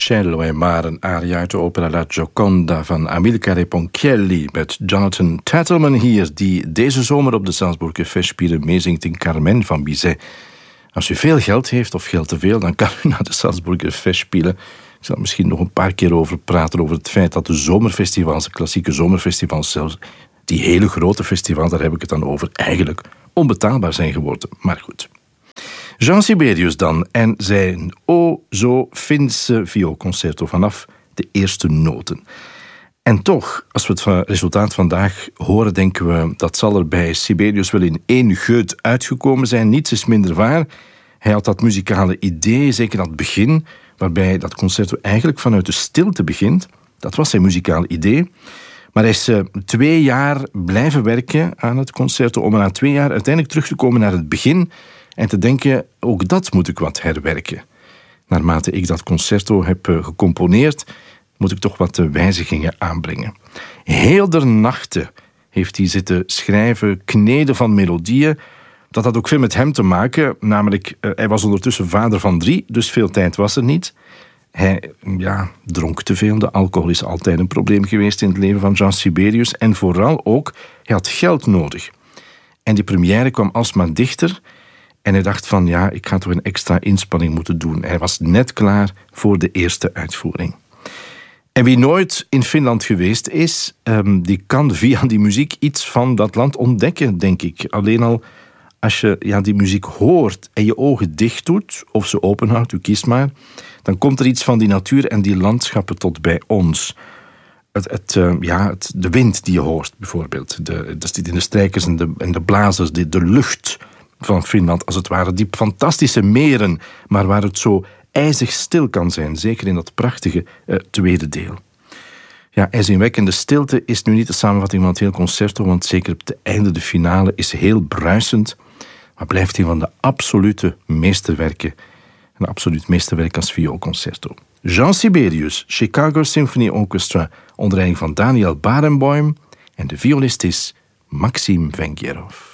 Cielo e Mare, een aria uit de opera La Gioconda van Amilcare Ponchielli met Jonathan Tattleman hier, die deze zomer op de Salzburger Festspielen meezingt in Carmen van Bizet. Als u veel geld heeft of geld te veel, dan kan u naar de Salzburger Festspielen. Ik zal er misschien nog een paar keer over praten, over het feit dat de zomerfestivals, de klassieke zomerfestivals zelfs, die hele grote festivals, daar heb ik het dan over, eigenlijk onbetaalbaar zijn geworden. Maar goed. Jean Sibelius dan en zijn o zo Finse vioolconcerto vanaf de eerste noten. En toch, als we het resultaat vandaag horen, denken we dat zal er bij Sibelius wel in één geut uitgekomen zijn. Niets is minder waar. Hij had dat muzikale idee, zeker dat begin, waarbij dat concerto eigenlijk vanuit de stilte begint. Dat was zijn muzikale idee. Maar hij is 2 jaar blijven werken aan het concerto om na 2 jaar uiteindelijk terug te komen naar het begin en te denken, ook dat moet ik wat herwerken. Naarmate ik dat concerto heb gecomponeerd, moet ik toch wat wijzigingen aanbrengen. Heel de nachten heeft hij zitten schrijven, kneden van melodieën. Dat had ook veel met hem te maken, namelijk hij was ondertussen vader van 3, dus veel tijd was er niet. Hij dronk te veel. De alcohol is altijd een probleem geweest in het leven van Jean Sibelius. En vooral ook, hij had geld nodig. En die première kwam alsmaar dichter. En hij dacht van, ik ga toch een extra inspanning moeten doen. Hij was net klaar voor de eerste uitvoering. En wie nooit in Finland geweest is, die kan via die muziek iets van dat land ontdekken, denk ik. Alleen al als je die muziek hoort en je ogen dicht doet, of ze open houdt, u kiest maar, dan komt er iets van die natuur en die landschappen tot bij ons. De wind die je hoort, bijvoorbeeld. Dat zit in de strijkers en de blazers, de lucht van Finland, als het ware. Die fantastische meren, maar waar het zo ijzig stil kan zijn. Zeker in dat prachtige tweede deel. Ja, ijzingwekkende stilte is nu niet de samenvatting van het hele concerto, want zeker op het einde, de finale, is heel bruisend, maar blijft een van de absolute meesterwerken. Een absoluut meesterwerk als vioolconcerto. Jean Sibelius, Chicago Symphony Orchestra, onder leiding van Daniel Barenboim, en de violist is Maxim Vengerov.